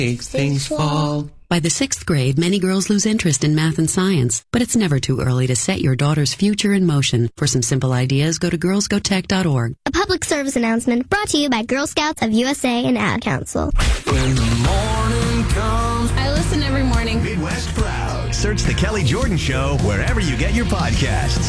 Make things fall. By the 6th grade, many girls lose interest in math and science, but it's never too early to set your daughter's future in motion. For some simple ideas, go to girlsgotech.org. A public service announcement brought to you by Girl Scouts of USA and Ad Council. When the morning comes. I listen every morning. Midwest Proud. Search The Kelly Jordan Show wherever you get your podcasts.